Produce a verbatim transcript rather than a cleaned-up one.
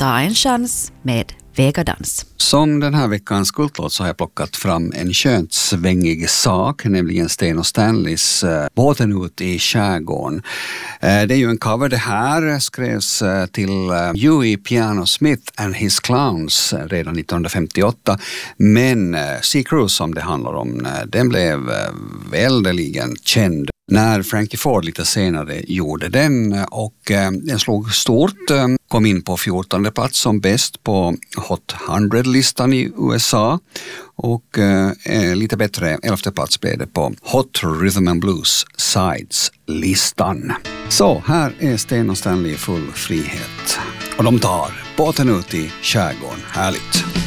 Ta en chans med Vegadans. Som den här veckans kultlåt så har jag plockat fram en skönt svängig sak, nämligen Sten och Stanleys uh, Båten ut i skärgården. Uh, det är ju en cover det här, skrevs uh, till uh, Huey Piano Smith and His Clowns uh, redan nittonhundrafemtioåtta. Men uh, Sea Cruise som det handlar om, uh, den blev uh, väldeligen känd när Frankie Ford lite senare gjorde den, och eh, den slog stort, eh, kom in på fjortonde plats som bäst på Hot hundra-listan i U S A, och eh, lite bättre elfte plats blev det på Hot Rhythm and Blues Sides-listan. Så här är Sten och Stanley i full frihet, och de tar båten ut i skärgården. Härligt!